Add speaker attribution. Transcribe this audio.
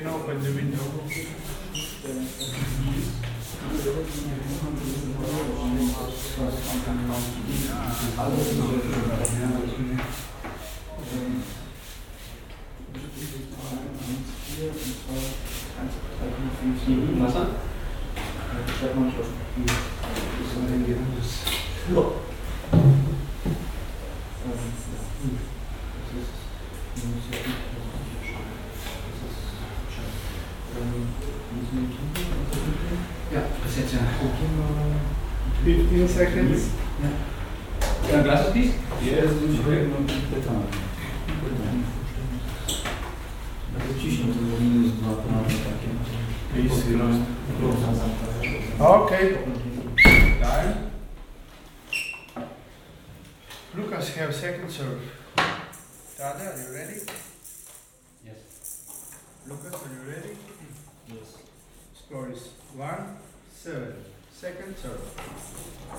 Speaker 1: can open the window.
Speaker 2: Wasser? Ja, bis jetzt ja.
Speaker 1: 15 seconds.
Speaker 2: Can I glasses, please?
Speaker 3: Jest pytanie. Ciśnij to minus 2 takie.
Speaker 1: Okay. Time. Lucas have second serve. Dada, are you ready?
Speaker 2: Yes.
Speaker 1: Lucas, are you ready?
Speaker 3: Yes.
Speaker 1: Score is 1-7. Second serve.